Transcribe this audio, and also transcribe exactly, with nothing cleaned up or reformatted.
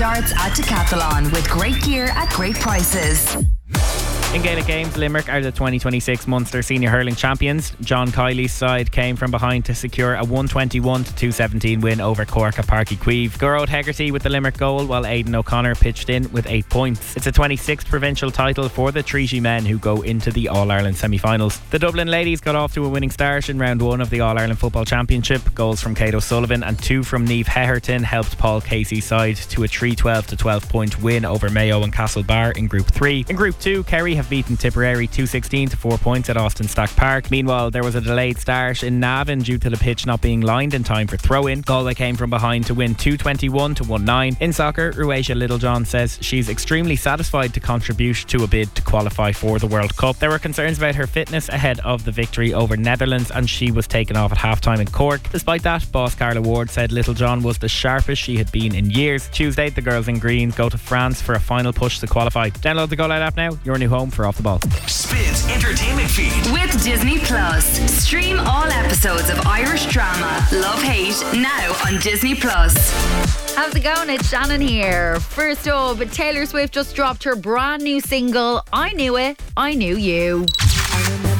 starts at Decathlon with great gear at great prices. In Gaelic Games, Limerick are the twenty twenty-six Munster Senior Hurling Champions. John Kiley's side came from behind to secure a one twenty-one to two seventeen win over Cork at Páirc Uí Chaoimh. Gurrod Hegarty with the Limerick goal, while Aidan O'Connor pitched in with eight points. It's a twenty-sixth provincial title for the Treaty men, who go into the All-Ireland semi-finals. The Dublin ladies got off to a winning start in round one of the All-Ireland Football Championship. Goals from Kate O'Sullivan and two from Niamh Heherton helped Paul Casey's side to a three twelve to twelve point win over Mayo and Castlebar in Group three. In Group two, Kerry have beaten Tipperary two sixteen to four points at Austin Stack Park. Meanwhile, there was a delayed start in Navan due to the pitch not being lined in time for throw-in. Galway came from behind to win two twenty-one to one nine. In soccer, Ruesha Littlejohn says she's extremely satisfied to contribute to a bid to qualify for the World Cup. There were concerns about her fitness ahead of the victory over Netherlands, and she was taken off at half-time in Cork. Despite that, boss Carla Ward said Littlejohn was the sharpest she had been in years. Tuesday, the girls in green go to France for a final push to qualify. Download the Go Loud app now, your new home for Off the Ball. Spins entertainment feed with Disney Plus. Stream all episodes of Irish drama Love Hate now on Disney Plus. How's it going? It's Shannon here. First up, Taylor Swift just dropped her brand new single, I Knew It, I Knew You. I remember